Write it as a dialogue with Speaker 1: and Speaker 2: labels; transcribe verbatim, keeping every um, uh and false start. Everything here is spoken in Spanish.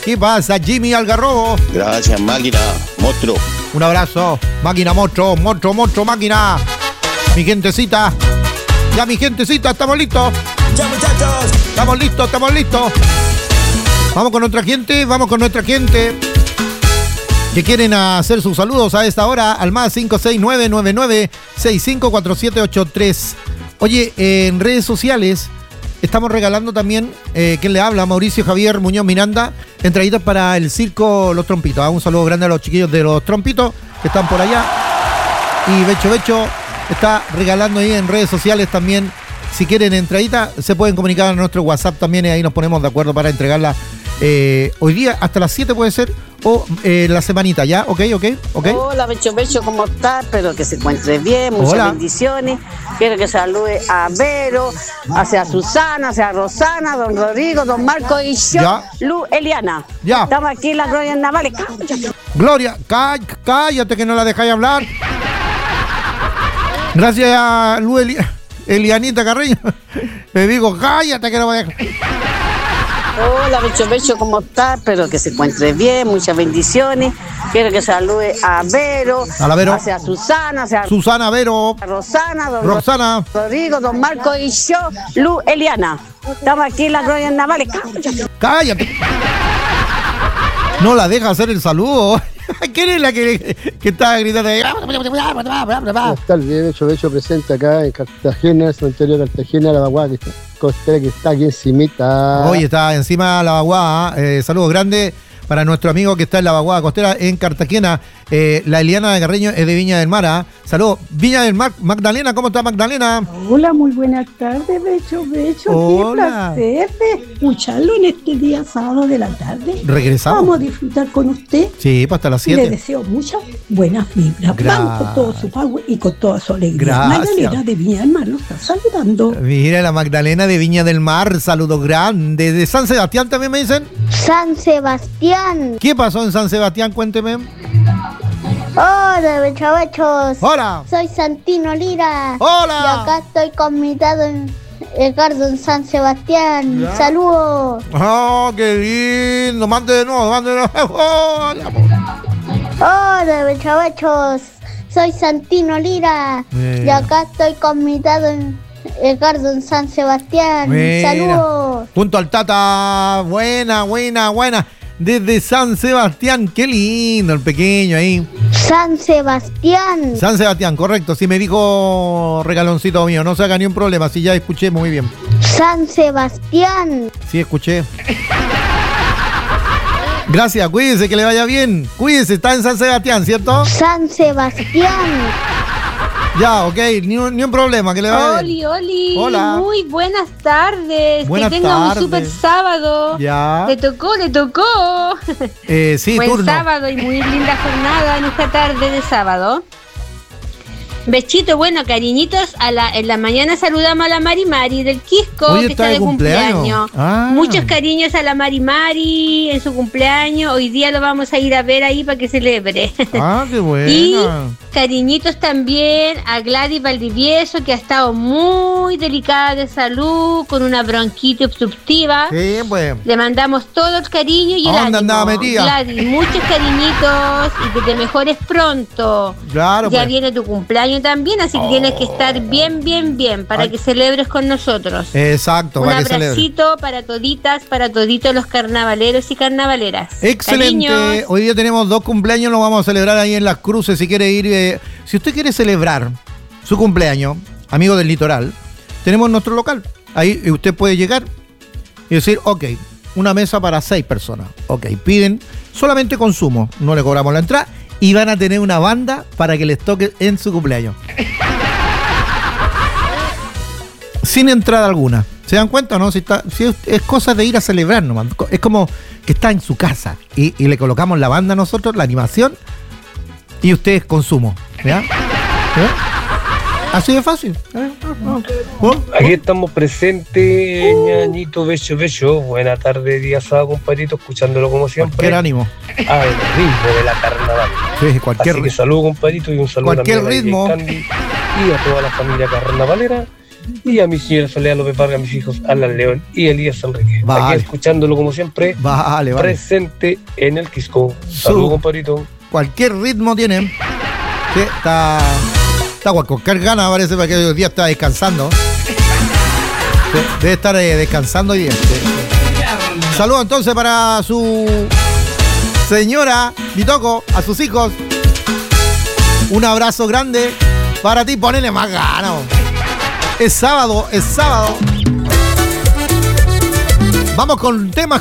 Speaker 1: ¿Qué pasa, Jimmy Algarrobo?
Speaker 2: Gracias, máquina, monstruo.
Speaker 1: Un abrazo, máquina, monstruo, monstruo, monstruo, máquina. Mi gentecita. Ya, mi gentecita, estamos listos.
Speaker 3: Ya, muchachos.
Speaker 1: Estamos listos, estamos listos. Vamos con nuestra gente, vamos con nuestra gente que quieren hacer sus saludos a esta hora al más cinco seis nueve nueve nueve seis cinco cuatro siete ocho tres. Oye, en redes sociales estamos regalando también, eh, ¿quién le habla? Mauricio Javier Muñoz Miranda, entraditas para el circo Los Trompitos. Ah, un saludo grande a los chiquillos de Los Trompitos que están por allá. Y Becho Becho está regalando ahí en redes sociales también. Si quieren entradita, se pueden comunicar a nuestro WhatsApp también y ahí nos ponemos de acuerdo para entregarla eh, hoy día hasta las siete puede ser, o eh, la semanita, ¿ya? ¿Ok, ok, ok?
Speaker 4: Hola, Becho Becho, ¿cómo estás? Espero que se encuentre bien, muchas
Speaker 1: Hola.
Speaker 4: bendiciones. Quiero que salude a Vero, hacia Susana, hacia Rosana, don Rodrigo, don Marco y yo,
Speaker 1: Ya.
Speaker 4: Lu Eliana.
Speaker 1: Ya.
Speaker 4: Estamos aquí en la Gloria Navales.
Speaker 1: Gloria, cá- cállate que no la dejáis hablar. Gracias a Lu Eli- Elianita Carreño. Le digo, cállate que no voy a dejar.
Speaker 4: Hola, Becho Becho, ¿cómo estás? Espero que se encuentre bien, muchas bendiciones. Quiero que salude a Vero,
Speaker 1: A la Vero.
Speaker 4: hacia Susana, hacia
Speaker 1: Susana Vero,
Speaker 4: Rosana, don
Speaker 1: Roxana.
Speaker 4: Rodrigo, don Marco y yo, Lu Eliana. Estamos aquí en la Gloria Navales.
Speaker 1: Cállate. No la deja hacer el saludo. ¿Quién es la que, que está gritando ahí?
Speaker 5: Buenas tardes, Becho Becho presente acá en Cartagena, cementerio de Cartagena, la Baguá, que está, costera que está aquí encimita.
Speaker 1: Hoy está encima la Baguá. Eh, saludos grandes para nuestro amigo que está en la Baguá Costera en Cartagena. Eh, la Eliana de Carreño es de Viña del Mar. ¿Ah? Saludos. Viña del Mar. Magdalena, ¿cómo está Magdalena?
Speaker 6: Hola, muy buenas tardes, Becho Becho.
Speaker 1: Hola.
Speaker 6: Qué placer de escucharlo en este día sábado de la tarde.
Speaker 1: ¿Regresamos?
Speaker 6: Vamos a disfrutar con usted.
Speaker 1: Sí, pues hasta las
Speaker 6: Y le
Speaker 1: siete.
Speaker 6: deseo muchas buenas vibras.
Speaker 1: Gracias.
Speaker 6: Vamos con todo su power y con toda su alegría.
Speaker 1: Gracias.
Speaker 6: Magdalena de Viña del Mar lo está saludando.
Speaker 1: Mira, la Magdalena de Viña del Mar. Saludos grandes. De San Sebastián también me dicen.
Speaker 7: San Sebastián.
Speaker 1: ¿Qué pasó en San Sebastián? Cuénteme.
Speaker 7: Hola, bechabechos.
Speaker 1: Hola.
Speaker 7: Soy Santino Lira.
Speaker 1: Hola.
Speaker 7: Y acá estoy con mi dado en Edgardo en San Sebastián.
Speaker 1: Ya.
Speaker 7: Saludos.
Speaker 1: Oh, qué lindo. Mande de nuevo, mande de nuevo. Hola.
Speaker 7: Hola, bechabechos. Soy Santino Lira.
Speaker 1: Mira.
Speaker 7: Y acá estoy con mi dado en Edgardo en San Sebastián.
Speaker 1: Mira.
Speaker 7: Saludos.
Speaker 1: Junto al Tata. Buena, buena, buena. Desde San Sebastián. Qué lindo el pequeño ahí.
Speaker 7: San Sebastián.
Speaker 1: San Sebastián, correcto. Si me dijo regaloncito mío. No se haga ni un problema. Si ya escuché muy bien.
Speaker 7: San Sebastián.
Speaker 1: Sí, escuché. Gracias, cuídese, que le vaya bien. Cuídese, está en San Sebastián, ¿cierto?
Speaker 7: San Sebastián.
Speaker 1: Ya, ok, ni un, ni un problema, que le vaya bien.
Speaker 8: Oli, Oli.
Speaker 1: Hola.
Speaker 8: Muy buenas tardes.
Speaker 1: Buenas
Speaker 8: que tenga
Speaker 1: tardes.
Speaker 8: un super sábado.
Speaker 1: Ya.
Speaker 8: Le tocó, le tocó.
Speaker 1: Eh, sí,
Speaker 8: Buen
Speaker 1: turno.
Speaker 8: sábado y muy linda jornada en esta tarde de sábado. Bechito, bueno, cariñitos, a la, en la mañana saludamos a la Mari Mari del Quisco,
Speaker 1: Hoy
Speaker 8: que
Speaker 1: está
Speaker 8: está
Speaker 1: de
Speaker 8: de
Speaker 1: cumpleaños.
Speaker 8: cumpleaños.
Speaker 1: Ah.
Speaker 8: Muchos cariños a la Mari Mari en su cumpleaños. Hoy día lo vamos a ir a ver ahí para que celebre.
Speaker 1: Ah, qué buena.
Speaker 8: Y cariñitos también a Gladys Valdivieso, que ha estado muy delicada de salud, con una bronquitis obstructiva.
Speaker 1: Sí, pues.
Speaker 8: Le mandamos todo el cariño y el
Speaker 1: ¿A dónde
Speaker 8: ánimo.
Speaker 1: andaba metida?
Speaker 8: Gladys, muchos cariñitos y que te mejores pronto.
Speaker 1: Claro,
Speaker 8: Ya
Speaker 1: pues.
Speaker 8: viene tu cumpleaños también, así que tienes que estar bien, bien, bien para
Speaker 1: Ay.
Speaker 8: que celebres con nosotros.
Speaker 1: Exacto,
Speaker 8: Un
Speaker 1: para que celebre.
Speaker 8: abracito para toditas, para toditos los carnavaleros y carnavaleras.
Speaker 1: Excelente.
Speaker 8: Cariños.
Speaker 1: Hoy día tenemos dos cumpleaños, los vamos a celebrar ahí en Las Cruces. Si quiere ir, eh, si usted quiere celebrar su cumpleaños, amigo del litoral, tenemos nuestro local. Ahí usted puede llegar y decir, ok, una mesa para seis personas. Ok, piden solamente consumo, no le cobramos la entrada y van a tener una banda para que les toque en su cumpleaños. Sin entrada alguna. ¿Se dan cuenta, no? Si, está, si es, es cosa de ir a celebrar nomás. Es como que está en su casa y, y le colocamos la banda a nosotros, la animación, y ustedes consumo. ¿Ya? ¿Ya? Así de fácil. ¿Eh? ¿Oh?
Speaker 9: Aquí estamos presentes, ñañito, becho, becho. Buena tarde, día sábado, compadrito, escuchándolo como siempre.
Speaker 1: Cualquier ánimo.
Speaker 9: Al ritmo de la carnaval.
Speaker 1: Sí, cualquier
Speaker 9: Así que saludo, compadrito, y un saludo
Speaker 1: Cualquier
Speaker 9: también a
Speaker 1: ritmo.
Speaker 9: D J Candy y a toda la familia carnavalera. y a mi señora Soledad López Vargas, a mis hijos Alan León y Elías Enrique.
Speaker 1: Vale.
Speaker 9: Aquí escuchándolo como siempre,
Speaker 1: Vale, vale.
Speaker 9: presente en el Quisco. Saludos, compadrito.
Speaker 1: Cualquier ritmo tiene. Que está. Está con cualquier gana, parece, porque hoy día está descansando. Debe estar eh, descansando y este. Saludos entonces para su señora Bitoco, a sus hijos. Un abrazo grande para ti, ponele más ganas. Es sábado, es sábado. Vamos con temas